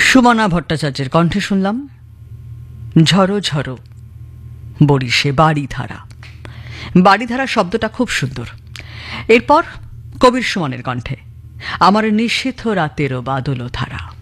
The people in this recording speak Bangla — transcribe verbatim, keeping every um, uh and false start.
সুমনা ভট্টাচার্যের কণ্ঠে শুনলাম ঝড়ো ঝড়ো বরিশে বাড়িধারা। বাড়িধারা শব্দটা খুব সুন্দর। এরপর কবির সুমনের কণ্ঠে আমার নিষিদ্ধ রাতেরও বাদল ধারা।